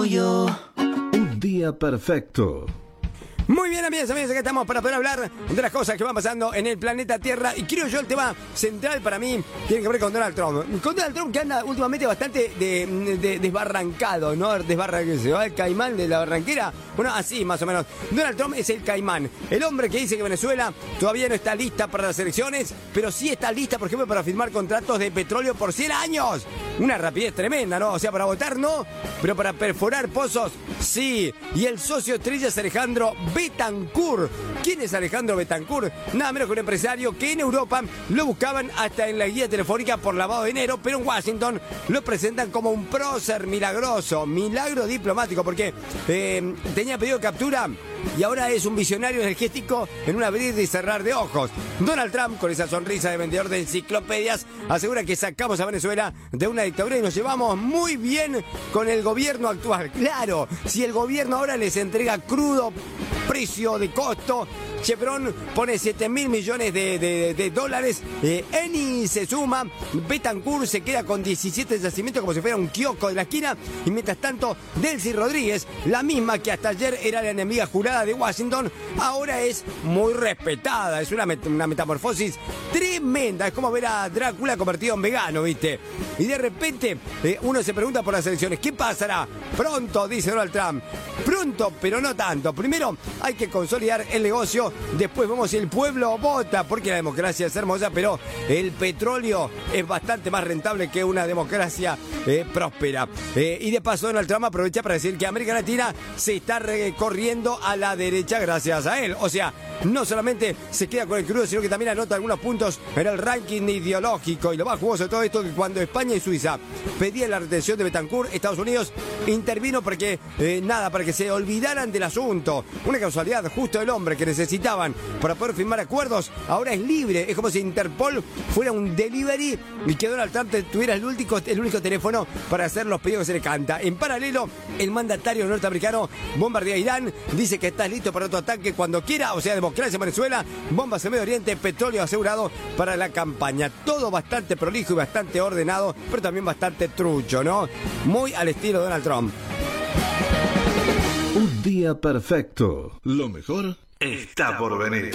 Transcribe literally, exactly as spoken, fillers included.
yo. Un día perfecto. Muy bien, amigas y amigos, acá estamos para poder hablar de las cosas que van pasando en el planeta Tierra. Y creo yo el tema central para mí tiene que ver con Donald Trump. Con Donald Trump que anda últimamente bastante de, de, desbarrancado, ¿no? Desbarra, que se va el caimán de la barranquera. Bueno, así más o menos. Donald Trump es el caimán. El hombre que dice que Venezuela todavía no está lista para las elecciones, pero sí está lista, por ejemplo, para firmar contratos de petróleo por cien años. Una rapidez tremenda, ¿no? O sea, para votar no, pero para perforar pozos sí. Y el socio estrella es Alejandro Betancourt. ¿Quién es Alejandro Betancourt? Nada menos que un empresario que en Europa lo buscaban hasta en la guía telefónica por lavado de dinero, pero en Washington lo presentan como un prócer milagroso, milagro diplomático, porque eh, tenía pedido de captura y ahora es un visionario energético en un abrir y cerrar de ojos. Donald Trump, con esa sonrisa de vendedor de enciclopedias, asegura que sacamos a Venezuela de una dictadura y nos llevamos muy bien con el gobierno actual. Claro, si el gobierno ahora les entrega crudo, precio de costo, Chevron pone siete mil millones de, de, de dólares, eh, Eni se suma, Betancourt se queda con diecisiete yacimientos como si fuera un kiosco de la esquina, y mientras tanto Delcy Rodríguez, la misma que hasta ayer era la enemiga jurada de Washington, ahora es muy respetada. Es una, met una metamorfosis tremenda, es como ver a Drácula convertido en vegano, ¿viste? Y de repente eh, uno se pregunta por las elecciones, ¿qué pasará? Pronto, dice Donald Trump, pronto, pero no tanto. Primero hay que consolidar el negocio, después vemos si el pueblo vota, porque la democracia es hermosa, pero el petróleo es bastante más rentable que una democracia eh, próspera. Eh, y de paso Donald Trump aprovecha para decir que América Latina se está recorriendo a la derecha gracias a él. O sea, no solamente se queda con el crudo, sino que también anota algunos puntos en el ranking ideológico. Y lo más jugoso de todo esto es que cuando España y Suiza pedían la retención de Betancourt, Estados Unidos intervino porque, eh, nada, para que se olvidaran del asunto. Una casualidad, justo el hombre que necesitaban para poder firmar acuerdos, ahora es libre. Es como si Interpol fuera un delivery y que Donald Trump tuviera el único, el único teléfono para hacer los pedidos que se le canta. En paralelo, el mandatario norteamericano bombardea a Irán, dice que está listo para otro ataque cuando quiera, o sea, democracia en Venezuela, bombas en Medio Oriente, petróleo asegurado para la campaña. Todo bastante prolijo y bastante ordenado, pero también bastante trucho, ¿no? Muy al estilo de Donald Trump. Un día perfecto. Lo mejor está por venir.